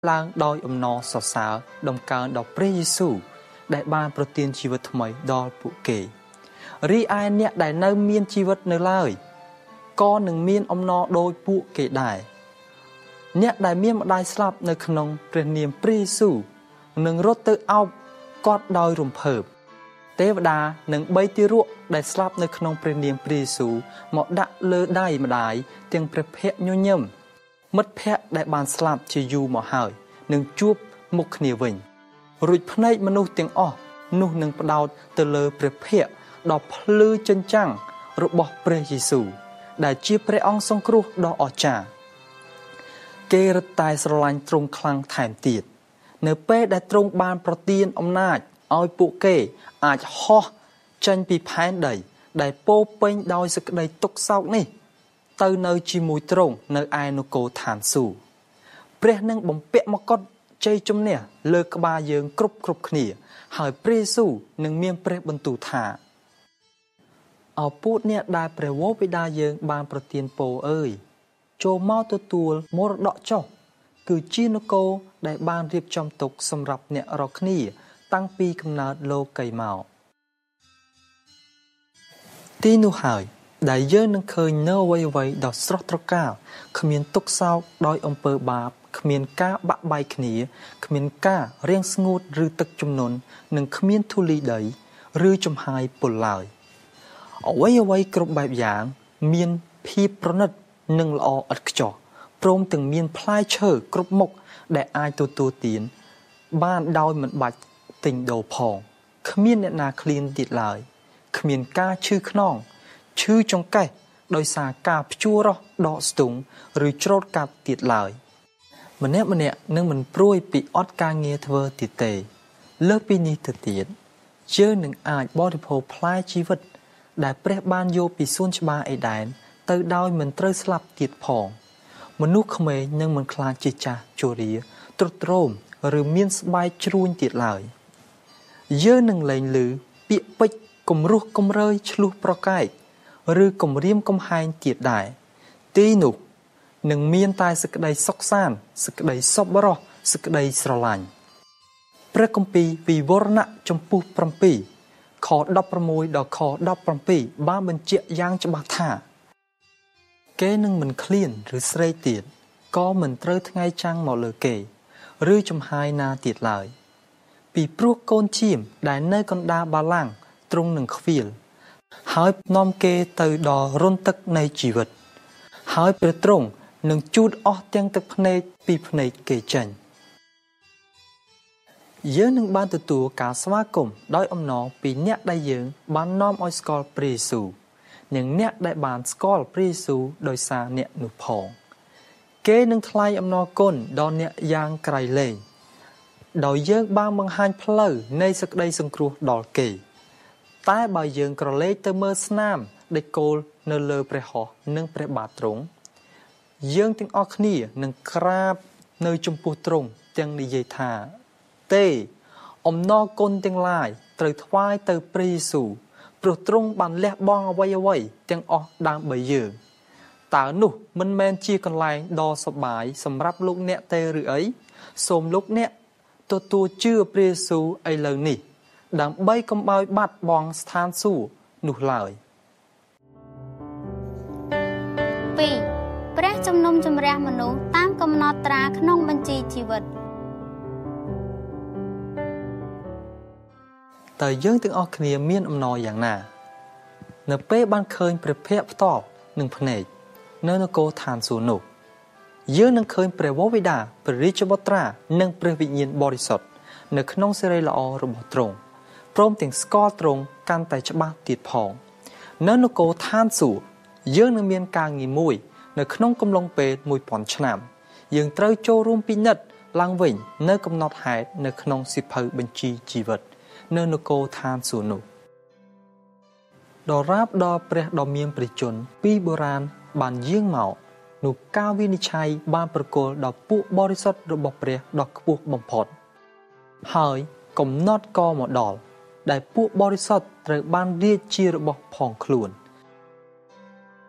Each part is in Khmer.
ឡើងដោយអំណរសរសើរដំកើងដល់ព្រះយេស៊ូវដែលបានប្រទានជីវិតថ្មីដល់ពួកគេរីឯអ្នកដែលនៅមានជីវិតនៅឡើយក៏នឹងមានអំណរដោយពួកគេដែរអ្នកដែលមានម្ដាយស្លាប់នៅក្នុងព្រះនាមព្រះយេស៊ូវនឹងរត់ទៅអោបគាត់ដោយរំភើបទេវតានិង3ទារកដែលស្លាប់នៅក្នុងព្រះនាមព្រះយេស៊ូវមកដាក់លើដៃម្ដាយទាំងព្រះភ័ក្ត្រញញឹមមិត្តភ័ក្តិដែលបានស្លាប់ជាយូរមកហើយនឹងជួបមុខគ្នាវិញរួចភ្នែកមនុស្សទាំងអស់នោះនឹងផ្ដោតទៅលើព្រះភ័ក្ត្រដ៏ភ្លឺចិញ្ចាំងរបស់ព្រះយេស៊ូវដែលជាព្រះអង្គសង្គ្រោះដ៏អស្ចារ្យគេរឹតតែស្រឡាញ់ទ្រង់ខ្លាំងថែមទៀតនៅពេលដែលទ្រង់បានប្រទានអំណាចឲ្យពួកគេអាចហោះចេញពីផែនដីដែលពោពេញដោយសេចក្តីទុក្ខសោកនេះទៅនៅជាមួយទ្រង់នៅឯនគរឋានសួគ៌ព្រះនឹងបំពាក់មកុដជ័យជំនះលើក្បាលយើងគ្រប់គ្នាហើយព្រះយេស៊ូវនឹងមានព្រះបន្ទូលថាអោពួកអ្នកដែលព្រះវរបិតាយើងបានប្រទានពរអើយចូលមកទទួលមរតកចុះគឺជានគរដែលបានរៀបចំទុកសម្រាប់អ្នករាល់គ្នាតាំងពីកំណើតលោកីមកទីនោះហើយដែលយើងនឹងឃើញនៅអ្វីៗដ៏ស្រស់ត្រកាលគ្មានទុក្ខសោកដោយអំពើបាបគ្មានការបាក់បែកគ្នាគ្មានការរាំងស្ងួតឬទឹកជំនន់និងគ្មានធូលីដីឬចំហាយពុលឡើយអ្វីគ្រប់បែបយ៉ាងមានភាពប្រណិតនិងល្អឥតខ្ចោះព្រមទាំងមានផ្លែឈើគ្រប់មុខដែលអាចទទួលទានបានដោយមិនបាច់ទិញដូរផងគ្មានអ្នកណាឃ្លានទៀតឡើយគ្មានការឈឺខ្នងឈឺចង្កេះដោយសារការភ្ជួររោះដកស្ទង់ឬច្រូតកាត់ទៀតឡើយម្នាក់នឹងមិនព្រួយពីអត់ការងារធ្វើទៀតទេលើសពីនេះទៅទៀតយើងនឹងអាចបរិភោគផ្លែជីវិតដែលព្រះបានយកពីសួនច្បារអេដែនទៅដោយមិនត្រូវស្លាប់ទៀតផងមនុស្សក្មេងនឹងមិនខ្លាចជាចាស់ជរាទ្រុឌទ្រោមឬមានស្បែកជ្រួញទៀតឡើយយើងនឹងលែងឮពាក្យពេចន៍គំរោះគំរើយឆ្លោះប្រកែកឬគំរាមកំហែងទៀតដែរទីនោះនឹងមានតែសេចក្តីសុខសាន្តសេចក្តីសប្បុរសសេចក្តីស្រឡាញ់ព្រះគម្ពីរវិវរណៈចំពុះ7ខ16ដល់ខ17បានបញ្ជាក់យ៉ាងច្បាស់ថាគេនឹងមិនឃ្លានឬស្រេកទៀតក៏មិនត្រូវថ្ងៃចាំងមកលើគេឬចំហាយណាទៀតឡើយពីព្រោះកូនឈាមដែលនៅកណ្ដាលបាឡាំងទ្រង់នឹងខ្វៀលហើយនាំគេទៅដល់រន្ធទឹកនៃជីវិតហើយព្រះទ្រង់នឹងជូតអស់ទាំងទឹកភ្នែកពីភ្នែកគេចេញយើងនឹងបានទទួលការស្វាគមន៍ដោយអំណរពីអ្នកដែលយើងបាននាំឲ្យស្គាល់ព្រះយេស៊ូវនិងអ្នកដែលបានស្គាល់ព្រះយេស៊ូវដោយសារអ្នកនោះផងគេនឹងថ្លែងអំណរគុណដល់អ្នកយ៉ាងក្រៃលែងដោយយើងបានបង្ហាញផ្លូវនៃសេចក្តីសង្គ្រោះដល់គេតែបើយើងក្រឡេកទៅមើលស្នាមដែលគោលនៅលើព្រះហស្ថនិងព្រះបាទទ្រង់យើងទាំងអស់គ្នានឹងក្រាបនៅចំពោះទ្រង់ទាំងនិយាយថាទេអំណរគុណទាំងឡាយត្រូវថ្វាយទៅព្រះយេស៊ូវព្រោះទ្រង់បានលះបង់អ្វីទាំងអស់ដើម្បីយើងតើនោះមិនមែនជាកន្លែងដ៏សប្បាយសម្រាប់លោកអ្នកទេឬអីសូមលោកអ្នកទទួលជឿព្រះយេស៊ូវឥឡូវនេះដើម្បីកុំឲ្យបាត់បង់ស្ថានសួគ៌នោះឡើយ 2ព្រះជំនុំជម្រះមនុស្សតាមកំណត់ត្រាក្នុងបញ្ជីជីវិតតើយើងទាំងអស់គ្នាមានអំណរយ៉ាងណានៅពេលបានឃើញព្រះភ័ក្ត្រផ្ទាល់នឹងភ្នែកនៅនគរឋានសួគ៌នោះយើងនឹងឃើញព្រះវរបិតាព្រះរាជបុត្រានិងព្រះវិញ្ញាណបរិសុទ្ធនៅក្នុងសេរីល្អរបស់ទ្រង់ព្រមទាំងស្គាល់ទ្រង់កាន់តែច្បាស់ទៀតផងនៅនគរឋានសួគ៌យើងនឹងមានការងារមួយនៅក្នុងកំឡុងពេល 1000 ឆ្នាំយើងត្រូវចូលរួមពិនិត្យឡើងវិញនៅកំណត់ហេតុនៅក្នុងសៀវភៅបញ្ជីជីវិតនៅនគរឋានសួគ៌នោះដរាបដល់ព្រះដ៏មានព្រះជន្មពីបុរាណបានយាងមកនោះការវិនិច្ឆ័យបានប្រគល់ដល់ពួកបរិសុទ្ធរបស់ព្រះដ៏ខ្ពស់បំផុតហើយកំណត់ក៏មកដល់ដែលពួកបរិសុទ្ធត្រូវបានរាជជារបស់ផងខ្លួន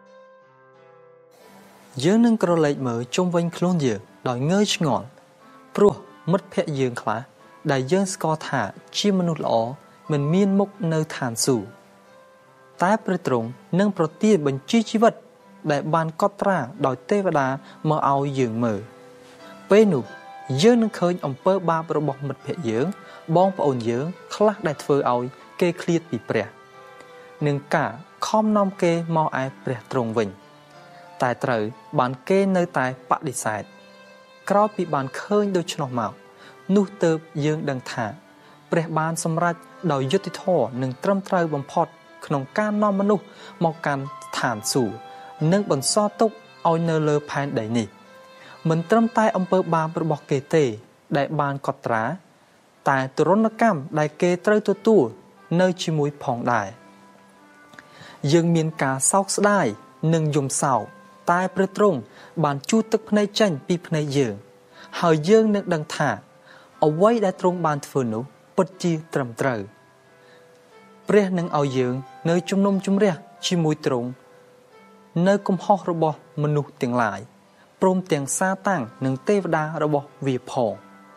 យើងនឹងក្រឡេកមើលជុំវិញខ្លួនយើងដោយងើយឆ្ងល់ព្រោះមិត្តភក្តិយើងខ្លះដែលយើងស្គាល់ថាជាមនុស្សល្អមិនមានមុខនៅឋានសួគ៌តែព្រះទ្រង់នឹងប្រទានបញ្ជាជីវិតដែលបានកត់ត្រាដោយទេវតាមកឲ្យយើងមើលពេលនោះយើងនឹងឃើញអំពើបាបរបស់មិត្តភក្តិយើងបងប្អូនយើងខ្លះដែលធ្វើឲ្យគេឃ្លាតពីព្រះនឹងការខំនាំគេមកឯព្រះទ្រង់វិញតែត្រូវបានគេនៅតែបដិសេធក្រោយពីបានឃើញដូច្នោះមកនោះទើបយើងដឹងថាព្រះបានសម្រេចដោយយុត្តិធម៌និងត្រឹមត្រូវបំផុតក្នុងការនាំមនុស្សមកកាន់ឋានសួគ៌និងបន្សល់ទុកឲ្យនៅលើផែនដីនេះមិនត្រឹមតែអំពើបាបរបស់គេទេដែលបានកត់ត្រាតែទរណកម្មដែលគេត្រូវទទួលនៅជាមួយផងដែរយើងមានការសោកស្ដាយនិងយំសោកតែព្រះទ្រង់បានជូតទឹកភ្នែកចេញពីភ្នែកយើងហើយយើងនឹងដឹងថាអ្វីដែលទ្រង់បានធ្វើនោះពិតជាត្រឹមត្រូវព្រះនឹងឲ្យយើងនៅជំនុំជម្រះជាមួយទ្រង់នៅកំហុសរបស់មនុស្សទាំងឡាយព្រមទាំងសាតាំងនិងទេវតារបស់វាផង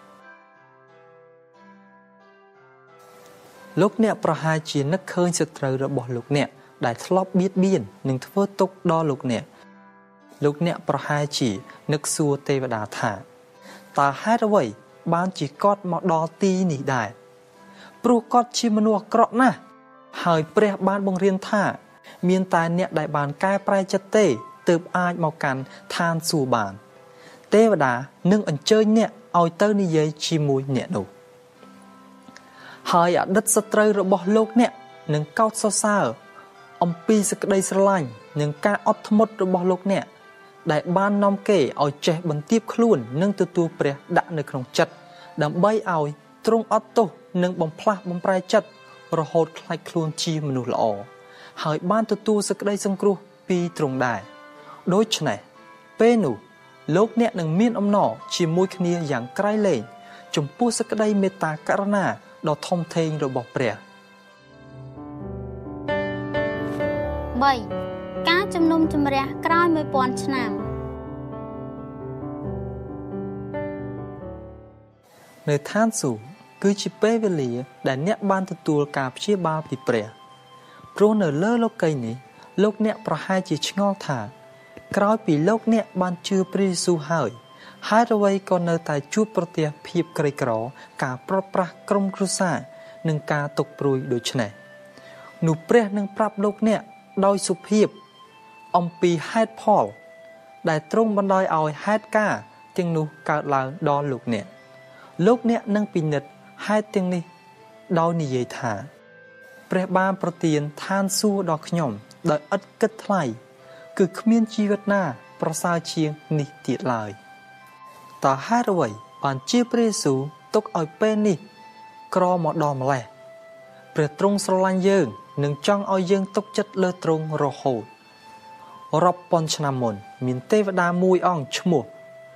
លោកអ្នកប្រហែលជានឹកឃើញសត្រូវរបស់លោកអ្នកដែលធ្លាប់បៀតបៀននិងធ្វើទុក្ខដល់លោកអ្នកប្រហែលជានឹកសួរទេវតាថាតើហេតុអ្វីបានជាគាត់មកដល់ទីនេះដែរព្រោះគាត់ជាមនុស្សអាក្រក់ណាស់ហើយព្រះបានបង្រៀនថាមានតែអ្នកដែលបានកែប្រែចិត្តទេទើបអាចមកកាន់ឋានសួគ៌បានទេវតានឹងអញ្ជើញអ្នកឲ្យទៅនិយាយជាមួយអ្នកនោះហើយអតីតសត្រូវរបស់លោកអ្នកនឹងកោតសរសើរអំពីសេចក្តីស្រឡាញ់និងការអត់ធ្មត់របស់លោកអ្នកដែលបាននាំគេឲ្យចេះបន្ទាបខ្លួននិងទទួលព្រះដាក់នៅក្នុងចិត្តដើម្បីឲ្យទ្រង់អត់ទោសនិងបំផ្លាស់បំប្រែចិត្តរហូតខ្លាចខ្លួនជាមនុស្សល្អហើយបានទទួលសេចក្តីសង្គ្រោះពីទ្រង់ដែរដូច្នេះពេលនោះលោកអ្នកនឹងមានអំណរជាមួយគ្នាយ៉ាងក្រៃលែងចំពោះសេចក្តីមេត្តាករុណាដ៏ធំធេងរបស់ព្រះ 3. ការជំនុំជម្រះក្រោយ 1000 ឆ្នាំនៅឋានសួគ៌គឺជាពេលវេលាដែលអ្នកបានទទួលការព្យាបាលពីព្រះព្រោះនៅលើលោកីយ៍នេះលោកអ្នកប្រហែលជាឆ្ងល់ថាក្រោយពីលោកអ្នកបានជឿព្រះយេស៊ូវហើយហេតុអ្វីក៏នៅតែជួបប្រទះភាពក្រីក្រការប្រត់ប្រាស់ក្រុមគ្រួសារនិងការទុក្ខព្រួយដូច្នេះនោះព្រះនឹងប្រាប់លោកអ្នកដោយសុភាពអំពីហេតុផលដែលទ្រង់បណ្ដោយឲ្យហេតុការណ៍ទាំងនោះកើតឡើងដល់លោកអ្នកនឹងពិនិត្យហេតុទាំងនេះដោយនិយាយថាព្រះបានប្រទានឋានសួគ៌ដល់ខ្ញុំដោយឥតគិតថ្លៃគឺគ្មានជីវិតណាប្រសើរជាងនេះទៀតឡើយតើហេតុអ្វីបានជាព្រះយេស៊ូវទុកឲ្យពេលនេះក្រមកដល់ម្លេះព្រះទ្រង់ស្រឡាញ់យើងនិងចង់ឲ្យយើងទុកចិត្តលើទ្រង់រហូតរាប់ពាន់ឆ្នាំមុនមានទេវតាមួយអង្គឈ្មោះ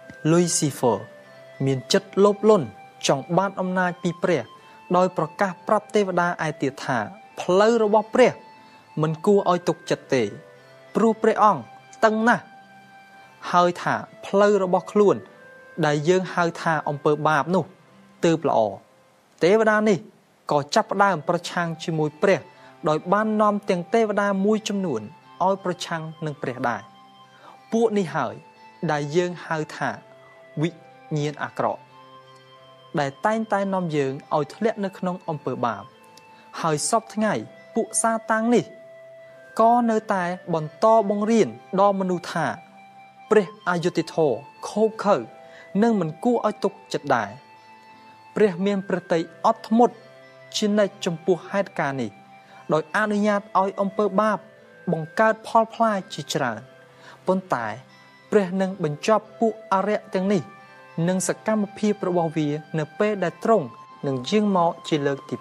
Lucifer មានចិត្តលោភលន់ចង់បានអំណាចពីព្រះដោយប្រកាសប្រាប់ទេវតាឯទៀតថាផ្លូវរបស់ព្រះមិនគួរឲ្យទុកចិត្តទេព្រោះព្រះអង្គតឹងណាស់ហើយថាផ្លូវរបស់ខ្លួនដែលយើងហៅថាអំពើបាបនោះទើបល្អទេវតានេះក៏ចាប់ផ្ដើមប្រឆាំងជាមួយព្រះដោយបាននាំទាំងទេវតាមួយចំនួនឲ្យប្រឆាំងនឹងព្រះដែរពួកនេះហើយដែលយើងហៅថាវិញ្ញាណអាក្រក់ដែលតែងតែនាំយើងឲ្យធ្លាក់នៅក្នុងអំពើបាបហើយសពថ្ងៃពួកសាតាំងនេះក៏នៅតែបន្តបង្រៀនដល់មនុស្សថាព្រះអយុត្តិធម៌ខូខើនិងមិនគួរឲ្យទុកចិត្តដែរព្រះមានព្រះទ័យអត់ធ្មត់ជានិច្ចចំពោះហេតុការណ៍នេះដោយអនុញ្ញាតឲ្យអំពើបាបបង្កើតផលផ្លែជាច្រើនប៉ុន្តែព្រះនឹងបញ្ចប់ពួកអរិយទាំងនេះនិងសកម្មភាពរបស់វានៅពេលដែលទ្រង់នឹងយាងមកជាលើកទី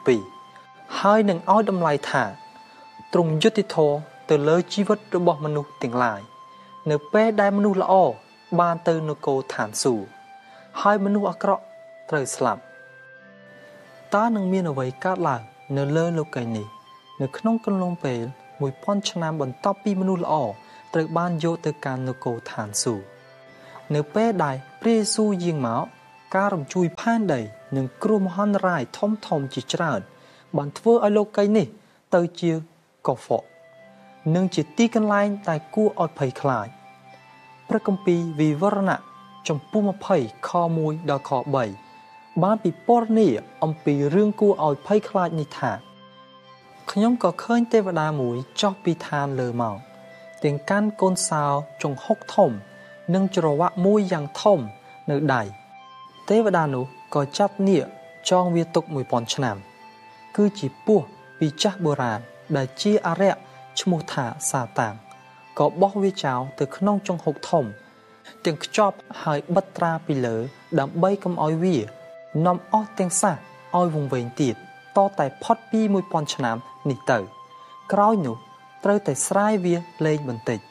2ហើយនឹងឲ្យតម្លៃថាទ្រង់យុត្តិធម៌ទៅលើជីវិតរបស់មនុស្សទាំងឡាយនៅពេលដែលមនុស្សល្អបានទៅនគរឋានសួគ៌ហើយមនុស្សអាក្រក់ត្រូវស្លាប់តើនឹងមានអ្វីកើតឡើងនៅលើលោកីយ៍នេះនៅក្នុងកន្លងពេល 1000 ឆ្នាំបន្ទាប់ពីមនុស្សល្អត្រូវបានយកទៅកាន់នគរឋានសួគ៌នៅពេលដែលព្រះយេស៊ូវយាងមកការរំជួយផែនដីនិងគ្រោះមហន្តរាយធំជាច្រើនបានធ្វើឲ្យលោកីនេះទៅជាកខ្វក់និងជាទីកន្លែងដែលគួរឲ្យភ័យខ្លាចព្រះគម្ពីរវិវរណៈចំពោះ20ខ1ដល់ខ3បានពិពណ៌នាអំពីរឿងគួរឲ្យភ័យខ្លាចនេះថាខ្ញុំក៏ឃើញទេវតាមួយចុះពីឋានលើមកទាំងកាន់កូនសោចង្ហុកធំនិងច្រវាក់មួយយ៉ាងធំនៅដៃទេវតានោះក៏ចាប់នាគចងវាទុក 1000 ឆ្នាំគឺជាពស់ពីចាស់បុរាណដែលជាអារក្សឈ្មោះថាសាតាំងក៏បោះវាចោលទៅក្នុងចង្ហុកធំទាំងខ្ចប់ហើយបិទត្រាពីលើដើម្បីកុំឲ្យវានាំអស់ទាំងសះឲ្យវង្វេងទៀតតតែផុតពី 1000 ឆ្នាំនេះទៅក្រោយនោះត្រូវតែស្រាយវាលេងបន្តិច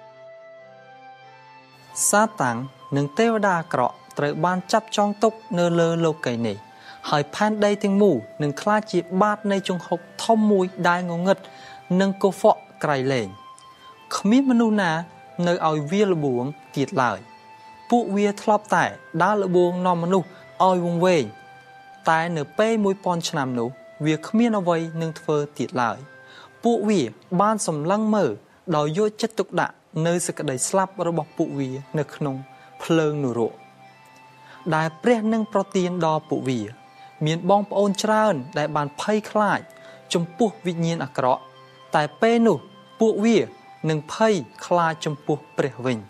សាតាំងនិងទេវតាអាក្រក់ត្រូវបានចាប់ចងទុកនៅលើលោកីនេះហើយផែនដីទាំងមូលនឹងក្លាយជាបាតនៃចង្ហុកធំមួយដែលងងឹតនិងកខ្វក់ក្រៃលែងគ្មានមនុស្សណានៅឲ្យវាលបួងទៀតឡើយពួកវាធ្លាប់តែដើរលបួងនាំមនុស្សឲ្យវង្វេងតែនៅពេល 1000 ឆ្នាំនោះវាគ្មានអ្វីនឹងធ្វើទៀតឡើយពួកវាបានសម្លឹងមើលដោយយកចិត្តទុកដាក់នៅសេចក្តីស្លាប់របស់ពួកវានៅក្នុងភ្លើងនរកដែលព្រះនឹងប្រទានដល់ពួកវាមានបងប្អូនច្រើនដែលបានភ័យខ្លាចចំពោះវិញ្ញាណអាក្រក់តែពេលនោះពួកវានឹងភ័យខ្លាចចំពោះព្រះវិញ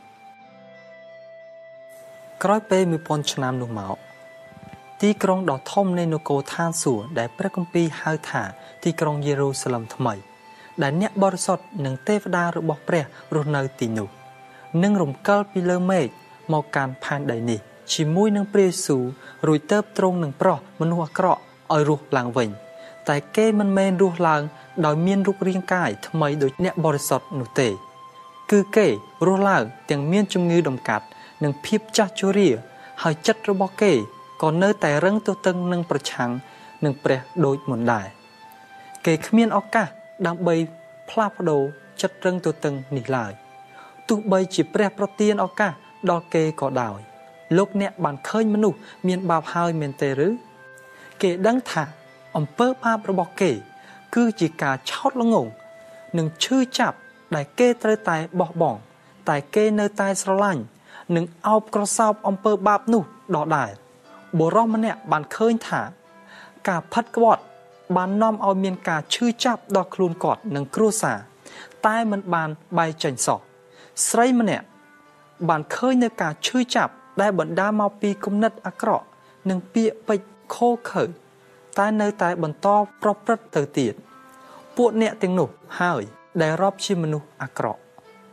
ក្រោយពេល 1000 ឆ្នាំនោះមកទីក្រុងដ៏ធំនៃនគរឋានសួគ៌ដែលព្រះគម្ពីរហៅថាទីក្រុងយេរូសាឡិមថ្មីដែលអ្នកបរិសុទ្ធនិងទេវតារបស់ព្រះរស់នៅទីនោះនឹងរំកិលពីលើមេឃមកកាន់ផែនដីនេះជាមួយនឹងព្រះយេស៊ូវរួចទៅទ្រង់នឹងប្រោះមនុស្សអាក្រក់ឲ្យរស់ឡើងវិញតែគេមិនមែនរស់ឡើងដោយមានរូបរាងកាយថ្មីដូចអ្នកបរិសុទ្ធនោះទេគឺគេរស់ឡើងទាំងមានជំងឺដំកាត់និងភាពចាស់ជរាហើយចិត្តរបស់គេក៏នៅតែរឹងទទឹងនឹងប្រឆាំងនឹងព្រះដូចមុនដែរគេគ្មានឱកាសដើម្បីផ្លាស់ប្ដូរចិត្តរឹងទទឹងនេះឡើយទោះបីជាព្រះប្រទានឱកាសដល់គេក៏ដោយលោកអ្នកបានឃើញមនុស្សមានបាបហើយមែនទេឬគេដឹងថាអំពើបាបរបស់គេគឺជាការឆោតល្ងង់និងឈឺចាប់ដែលគេត្រូវតែបោះបង់តែគេនៅតែស្រឡាញ់និងអោបក្រសោបអំពើបាបនោះដដែលបុរសម្នាក់បានឃើញថាការផិតក្បត់បាននាំឲ្យមានការឈឺចាប់ដល់ខ្លួនគាត់និងគ្រួសារតែមិនបានបែកចេញសោះស្រីម្នាក់បានឃើញនៅការឈឺចាប់ដែលបណ្ដាលមកពីគំនិតអាក្រក់និងពាក្យពេចន៍ខូខើតែនៅតែបន្តប្រព្រឹត្តទៅទៀតពួកអ្នកទាំងនោះហើយដែលរាប់ជាមនុស្សអាក្រក់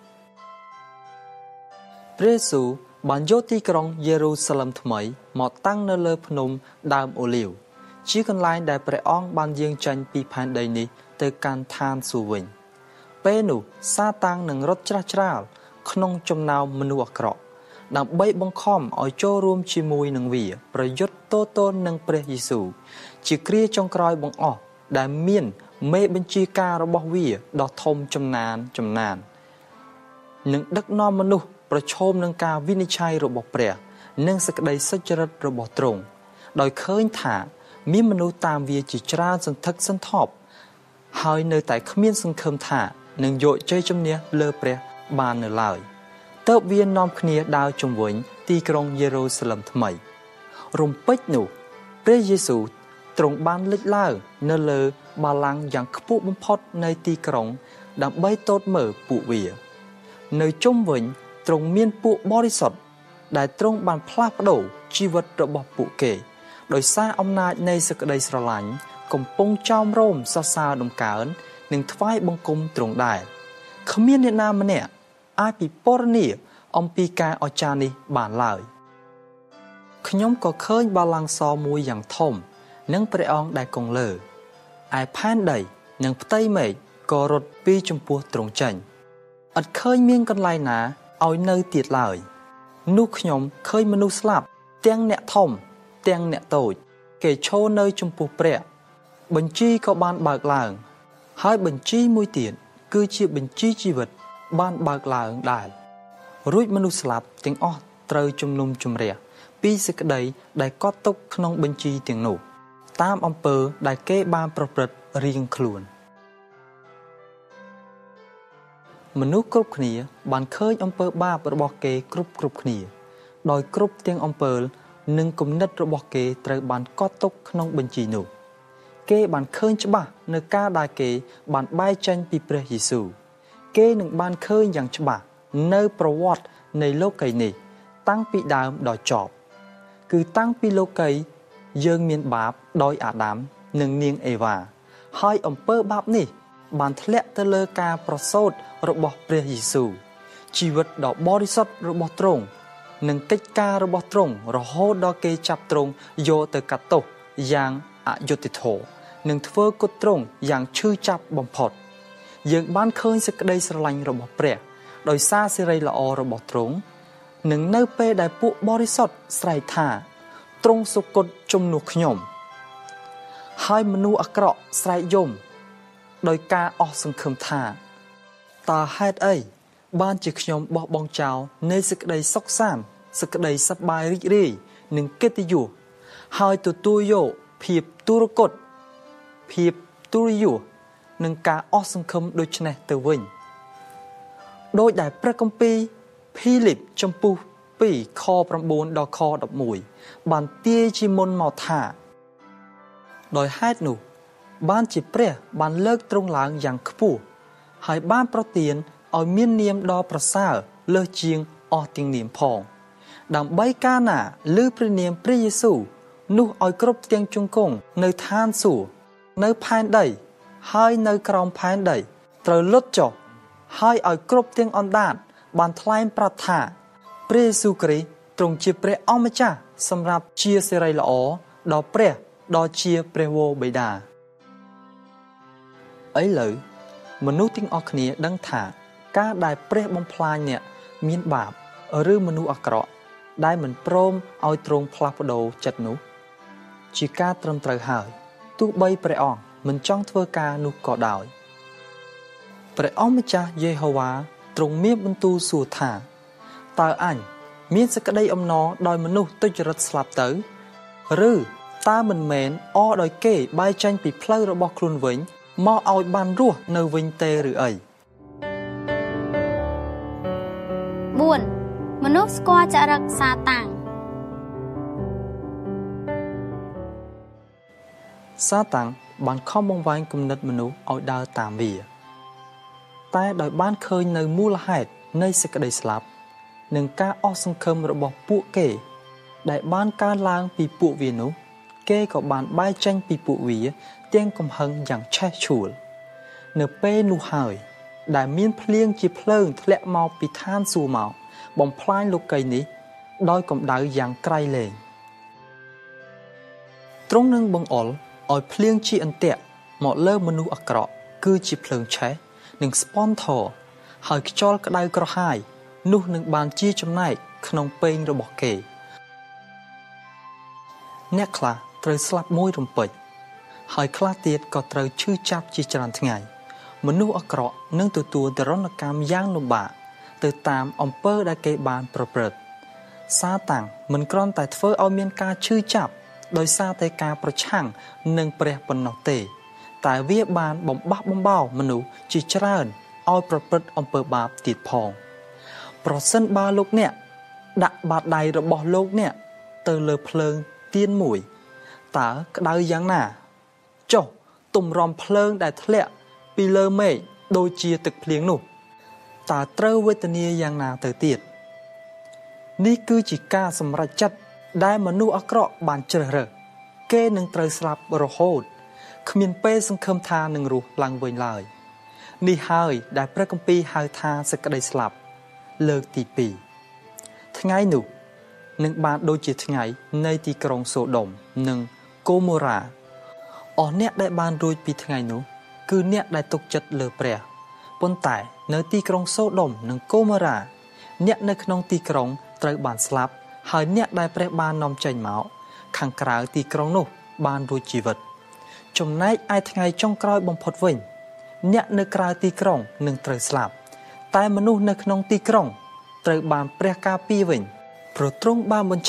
ព្រះយេស៊ូវបានយកទីក្រុងយេរូសាឡិមថ្មីមកតាំងនៅលើភ្នំដើមអូលីវជាកន្លែងដែលព្រះអង្គបានយាងចេញពីផែនដីនេះទៅកាន់ឋានសួគ៌វិញពេលនោះសាតាំងនឹងរត់ច្រាស់ច្រាលក្នុងចំណោមមនុស្សអាក្រក់ដើម្បីបង្ខំឲ្យចូលរួមជាមួយនឹងវាប្រយុទ្ធទល់នឹងព្រះយេស៊ូវជាគ្រាចុងក្រោយបង្អស់ដែលមានមេបញ្ជាការរបស់វាដ៏ធំចំណាននឹងដឹកនាំមនុស្សប្រឈមនឹងការវិនិច្ឆ័យរបស់ព្រះនិងសេចក្តីសុចរិតរបស់ទ្រង់ដោយឃើញថាមានមនុស្សតាមវាជាច្រើនសន្ធឹកសន្ធាប់ហើយនៅតែគ្មានសង្ឃឹមថានឹងយកជ័យជំនះលើព្រះបាននៅឡើយទើបវានាំគ្នាដើរជុំវិញទីក្រុងយេរូសាឡិមថ្មីរំពេចនោះព្រះយេស៊ូវទ្រង់បានលេចឡើងនៅលើបល្ល័ង្កយ៉ាងខ្ពស់បំផុតនៃទីក្រុងដើម្បីទតមើលពួកវានៅជុំវិញទ្រង់មានពួកបរិសុទ្ធដែលទ្រង់បានផ្លាស់ប្ដូរជីវិតរបស់ពួកគេដោយសារអំណាចនៃសេចក្តីស្រឡាញ់កំពុងចោមរោមសរសើរដំកើងនិងថ្វាយបង្គំទ្រង់ដែរគ្មានអ្នកណាម្នាក់អាចពិពណ៌នាអំពីការអស្ចារ្យនេះបានឡើយខ្ញុំក៏ឃើញបល្ល័ង្កសមួយយ៉ាងធំនិងព្រះអង្គដែលគង់លើឯផែនដីនិងផ្ទៃមេឃក៏រត់ពីចំពោះទ្រង់ចេញឥតឃើញមានកន្លែងណាឲ្យនៅទៀតឡើយនោះខ្ញុំឃើញមនុស្សស្លាប់ទាំងអ្នកធំទាំងអ្នកតូចគេឈរនៅចំពោះព្រះបញ្ជីក៏បានបើកឡើងហើយបញ្ជីមួយទៀតគឺជាបញ្ជីជីវិតបានបើកឡើងដែររួចមនុស្សស្លាប់ទាំងអស់ត្រូវជំនុំជម្រះពីពីសេចក្តីដែលកត់ទុកក្នុងបញ្ជីទាំងនោះតាមអំពើដែលគេបានប្រព្រឹត្តរៀងខ្លួនមនុស្សគ្រប់គ្នាបានឃើញអំពើបាបរបស់គេគ្រប់គ្នាដោយគ្រប់ទាំងអំពើនិងគំនិតរបស់គេត្រូវបានកត់ទុកក្នុងបញ្ជីនោះគេបានឃើញច្បាស់នៅការដែលគេបានបែកចេញពីព្រះយេស៊ូវគេនឹងបានឃើញយ៉ាងច្បាស់នៅប្រវត្តិនៃលោកីយ៍នេះតាំងពីដើមដល់ចប់គឺតាំងពីលោកីយ៍យើងមានបាបដោយអាដាមនិងនាងអេវ៉ាហើយអំពើបាបនេះបានធ្លាក់ទៅលើការប្រសូតរបស់ព្រះយេស៊ូវជីវិតដ៏បរិសុទ្ធរបស់ទ្រង់និងកិច្ចការរបស់ទ្រង់រហូតដល់គេចាប់ទ្រង់យកទៅកាត់ទោសយ៉ាងអយុត្តិធម៌និងធ្វើគុតទ្រង់យ៉ាងឈឺចាប់បំផុតយើងបានឃើញសេចក្តីស្រឡាញ់របស់ព្រះដោយសារសេរីល្អរបស់ទ្រង់និងនៅពេលដែលពួកបរិសុទ្ធស្រែកថាទ្រង់សុគតជំនួសខ្ញុំហើយមនុស្សអាក្រក់ស្រែកយំដោយការអស់សង្ឃឹមថាតើហេតុអីបានជាខ្ញុំបោះបង់ចោលនៃសេចក្តីសុខសាន្តសេចក្តីសប្បាយរីករាយនិងកិត្តិយសហើយទទួលយកភាពទុរគតភាពទុរយសនិងការអស់សង្ឃឹមដូចនេះទៅវិញដោយដែលព្រះគម្ពីរភីលីបចំពុះ2ខ9ដល់ខ11បានទាយជាមុនមកថាដោយហេតុនោះបានជាព្រះបានលើកទ្រង់ឡើងយ៉ាងខ្ពស់ហើយបានប្រទានឲ្យមាននាមដ៏ប្រសើរលើសជាងអស់ទាំងនាមផងដើម្បីកាលណាឮព្រះនាមព្រះយេស៊ូវនោះឲ្យគ្រប់ទាំងជង្គង់នៅឋានសួគ៌នៅផែនដីហើយនៅក្រោមផែនដីត្រូវលុតចុះហើយឲ្យគ្រប់ទាំងអណ្ដាតបានថ្លែងប្រាប់ថាព្រះយេស៊ូវគ្រីស្ទទ្រង់ជាព្រះអម្ចាស់សម្រាប់ជាសេរីល្អដល់ព្រះដ៏ជាព្រះវរបិតាឥឡូវមនុស្សទាំងអស់គ្នាដឹងថាការដែលព្រះបំផ្លាញអ្នកមានបាបឬមនុស្សអាក្រក់ដែលមិនព្រមឲ្យទ្រង់ផ្លាស់ប្ដូរចិត្តនោះជាការត្រឹមត្រូវហើយទោះបីព្រះអង្គមិនចង់ធ្វើការនោះក៏ដោយព្រះអង្គម្ចាស់យេហូវ៉ាទ្រង់មានបន្ទូលសួរថាតើអញមានសេចក្តីអំណរដោយមនុស្សទុច្ចរិតស្លាប់ទៅឬតើមិនមែនអរដោយគេបែរចេញពីផ្លូវរបស់ខ្លួនវិញមកឲ្យបានរស់នៅវិញទេឬអី 4មនុស្សស្គាល់ចរិតសាតាំងសាតាំងបានខំបង្វែងគំនិតមនុស្សឲ្យដើរតាមវាតែដោយបានឃើញនៅមូលហេតុនៃសេចក្តីស្លាប់និងការអស់សង្ឃឹមរបស់ពួកគេដែលបានកើនឡើងពីពួកវានោះគេក៏បានបែកចេញពីពួកវាទាំងកំហឹងយ៉ាងឆេះឆួលនៅពេលនោះហើយដែលមានភ្លៀងជាភ្លើងធ្លាក់មកពីឋានសួគ៌មកបំផ្លាញលោកីយ៍នេះដោយកម្ដៅយ៉ាងក្រៃលែងទ្រង់នឹងបង្អុរឲ្យភ្លៀងជាអន្ទាក់មកលើមនុស្សអាក្រក់គឺជាភ្លើងឆេះនិងស្ប៉ុនធរហើយខ្យល់ក្តៅក្រហាយនោះនឹងបានជាចំណែកក្នុងពែងរបស់គេអ្នកខ្លះត្រូវស្លាប់មួយរំពេចហើយខ្លះទៀតក៏ត្រូវឈឺចាប់ជាច្រើនថ្ងៃមនុស្សអាក្រក់នឹងទទួលទរណកម្មយ៉ាងលំបាកទៅតាមអំពើដែលគេបានប្រព្រឹត្តសាតាំងមិនគ្រាន់តែធ្វើឲ្យមានការឈឺចាប់ដោយសារតែការប្រឆាំងនឹងព្រះប៉ុណ្ណោះទេតែវាបានបំបះបំបោរមនុស្សជាច្រើនឲ្យប្រព្រឹត្តអំពើបាបទៀតផងប្រសិនបើលោកអ្នកដាក់បាតដៃរបស់លោកអ្នកទៅលើភ្លើងទៀនមួយតើក្តៅយ៉ាងណាចុះទម្រាំភ្លើងដែលធ្លាក់ពីលើមេឃដូចជាទឹកភ្លៀងនោះតើត្រូវវេទនាយ៉ាងណាទៅទៀតនេះគឺជាការសម្រេចចិត្តដែលមនុស្សអាក្រក់បានជ្រើសរើសគេនឹងត្រូវស្លាប់រហូតគ្មានពេលសង្ឃឹមថានឹងរស់ឡើងវិញឡើយនេះហើយដែលព្រះគម្ពីរហៅថាសេចក្តីស្លាប់លើកទី2ថ្ងៃនោះនឹងបានដូចជាថ្ងៃនៃទីក្រុងសូដុំនិងកូម៉ូរ៉ាអស់អ្នកដែលបានរួចពីថ្ងៃនោះគឺអ្នកដែលទុកចិត្តលើព្រះប៉ុន្តែនៅទីក្រុងសូដុំនិងកូម៉ូរ៉ាអ្នកនៅក្នុងទីក្រុងត្រូវបានស្លាប់ហើយអ្នកដែលព្រះបាននាំចេញមកខាងក្រៅទីក្រុងនោះបានរួចជីវិតចំណែកឯថ្ងៃចុងក្រោយបំផុតវិញអ្នកនៅក្រៅទីក្រុងនឹងត្រូវស្លាប់តែមនុស្សនៅក្នុងទីក្រុងត្រូវបានព្រះការពារវិញព្រោះទ្រង់បានបញ្ឆេះ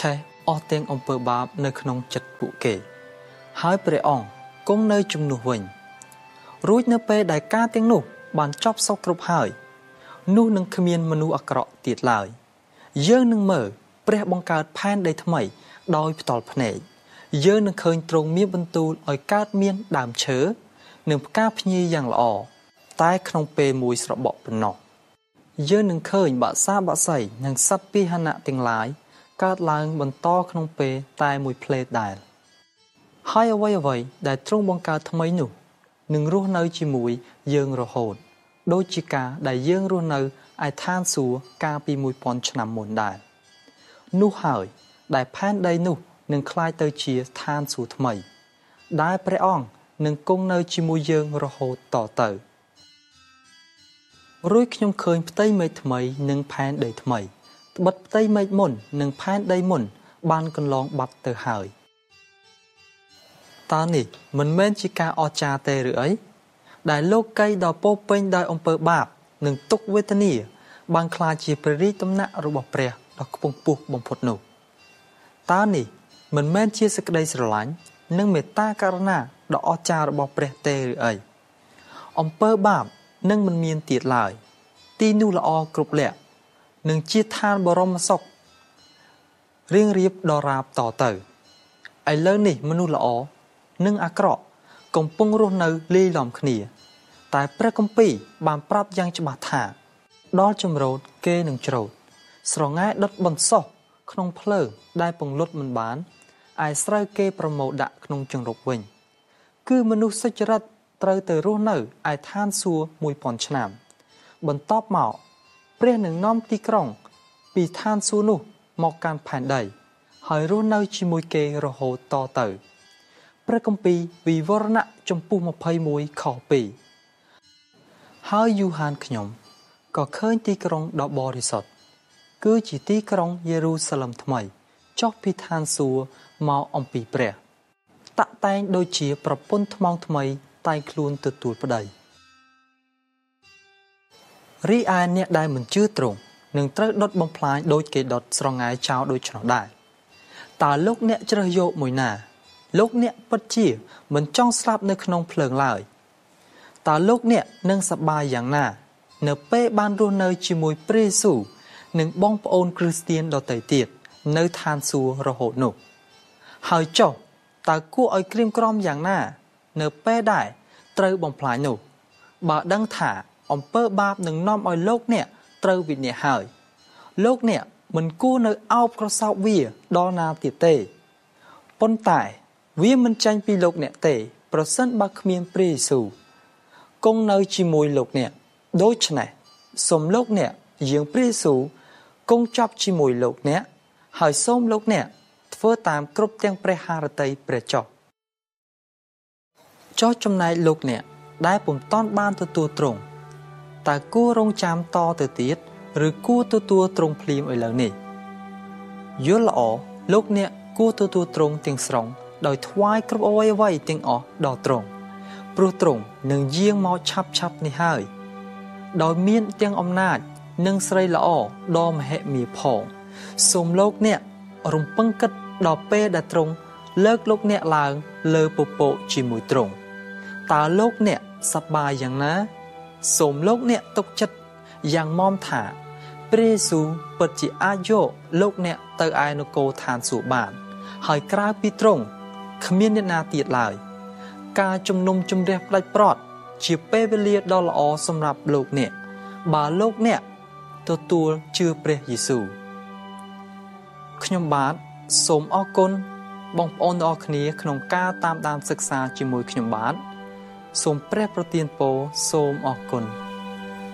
អស់ទាំងអំពើបាបនៅក្នុងចិត្តពួកគេហើយព្រះអង្គគង់នៅជំនួសវិញរួចនៅពេលដែលការទាំងនោះបានចប់សោកគ្រប់ហើយនោះនឹងគ្មានមនុស្សអាក្រក់ទៀតឡើយយើងនឹងមើលព្រះបង្កើតផែនដីថ្មីដោយផ្ទាល់ភ្នែកយើងនឹងឃើញទ្រង់មានបន្ទូលឲ្យកើតមានដើមឈើនិងផ្កាភ្ញីយ៉ាងល្អតែក្នុងពេលមួយស្របក់ប៉ុណ្ណោះយើងនឹងឃើញបក្សាបក្សីនិងសត្វពាហនៈទាំងឡាយកើតឡើងបន្តក្នុងពេលតែមួយភ្លែតដែរហើយអ្វីៗដែលទ្រង់បង្កើតថ្មីនោះនឹងរស់នៅជាមួយយើងរហូតដូចជាការដែលយើងរស់នៅឯឋានសួគ៌កាលពី 1000 ឆ្នាំមុនដែរនោះហើយដែលផែនដីនោះនឹងក្លាយទៅជាឋានសួគ៌ថ្មីដែលព្រះអង្គនឹងគង់នៅជាមួយយើងរហូតតទៅរួចខ្ញុំឃើញផ្ទៃមេឃថ្មីនិងផែនដីថ្មីត្បិតផ្ទៃមេឃមុននិងផែនដីមុនបានកន្លងបាត់ទៅហើយតើនេះមិនមែនជាការអស្ចារ្យទេឬអីដែលលោកីដ៏ពោពេញដោយអំពើបាបនិងទុក្ខវេទនាបានក្លាយជាព្រះរាជដំណាក់របស់ព្រះដ៏ខ្ពង់ខ្ពស់បំផុតនោះតើនេះមិនមែនជាសេចក្តីស្រឡាញ់និងមេត្តាករុណាដ៏អស្ចារ្យរបស់ព្រះទេឬអីអំពើបាបនឹងមិនមានទៀតឡើយទីនោះល្អគ្រប់លក្ខនឹងជាឋានបរមសុខរៀងរៀបដរាបតទៅឥឡូវនេះមនុស្សល្អនិងអាក្រក់កំពុងរស់នៅលាយឡំគ្នាតែព្រះគម្ពីរបានប្រាប់យ៉ាងច្បាស់ថាដល់ជំរោតគេនឹងច្រូតស្រងាយដុតបន្សោះក្នុងភ្លើងដែលពង្លត់មិនបានឯស្រូវគេប្រមូលដាក់ក្នុងជង្រុកវិញគឺមនុស្សសុចរិតត្រូវទៅរស់នៅឯឋានសួគ៌ 1000 ឆ្នាំបន្ទាប់មកព្រះនឹងនាំទីក្រុងពីឋានសួគ៌នោះមកកាន់ផែនដីហើយរស់នៅជាមួយគេរហូតតទៅព្រះគម្ពីរវិវរណៈចំពុះ21ខ2ហើយយូហានខ្ញុំក៏ឃើញទីក្រុងដ៏បរិសុទ្ធគឺជាទីក្រុងយេរូសាឡឹមថ្មីចុះពីឋានសួគ៌មកអំពីព្រះតាក់តែងដូចជាប្រពន្ធថ្មងថ្មីតែងខ្លួនទទួលប្តីរីឯអ្នកដែលមិនជឿទ្រង់នឹងត្រូវដុតបំផ្លាញដូចគេដុតស្រងាយចោលដូច្នោះដែរតើលោកអ្នកជ្រើសយកមួយណាលោកអ្នកពិតជាមិនចង់ស្លាប់នៅក្នុងភ្លើងឡើយតើលោកអ្នកនឹងសប្បាយយ៉ាងណានៅពេលបានរស់នៅជាមួយព្រះយេស៊ូវនិងបងប្អូនគ្រីស្ទានដទៃទៀតនៅឋានសួគ៌រហូតនោះហើយចុះតើគួរឲ្យក្រៀមក្រំយ៉ាងណានៅពេលដែលត្រូវបំផ្លាញនោះបើដឹងថាអំពើបាបនឹងនាំឲ្យលោកអ្នកត្រូវវិនាសហើយលោកអ្នកមិនគួរនៅអោបក្រសោបវាដល់ណាទៀតទេប៉ុន្តែវាមិនចាញ់ពីលោកអ្នកទេប្រសិនបើគ្មានព្រះយេស៊ូវគង់នៅជាមួយលោកអ្នកដូច្នេះសូមលោកអ្នកយាងព្រះយេស៊ូវគង់ចាប់ជាមួយលោកអ្នកហើយសូមលោកអ្នកធ្វើតាមគ្រប់ទាំងព្រះハរតីព្រះចុះចំណែកលោកអ្នកដែលពុំទាន់បានទទួលទ្រង់តើគួររងចាំតទៅទៀតឬគួរទទួលទ្រង់ភ្លាមឥឡូវនេះយល់ល្អលោកអ្នកគួរទទួលទ្រង់ទាំងស្រុងដោយថ្វាយគ្រប់អ្វីៗទាំងអស់ដល់ទ្រង់ព្រោះទ្រង់នឹងយាងមកឆាប់នេះហើយដោយមានទាំងអំណាចនិងស្រីល្អដ៏មហិមាផងសូមលោកអ្នករំពឹងគិតដល់ពេលដែលទ្រង់លើកលោកអ្នកឡើងលើពពកជាមួយទ្រង់តើលោកអ្នកសប្បាយយ៉ាងណាសូមលោកអ្នកទុកចិត្តយ៉ាងម៉មថាព្រះយេស៊ូវពិតជាអាចយកលោកអ្នកទៅឯនគរឋានសួគ៌បានហើយក្រៅពីទ្រង់គ្មានអ្នកណាទៀតឡើយការជំនុំជម្រះផ្ដាច់ព្រាត់ជាពេលវេលាដ៏ល្អសម្រាប់លោកអ្នកបើលោកអ្នកទទួលជឿព្រះយេស៊ូវខ្ញុំបាទសូមអរគុណបងប្អូនទាំងអស់គ្នាក្នុងការតាមដានសិក្សាជាមួយខ្ញុំបាទសូមព្រះប្រទានពរសូមអរគុណ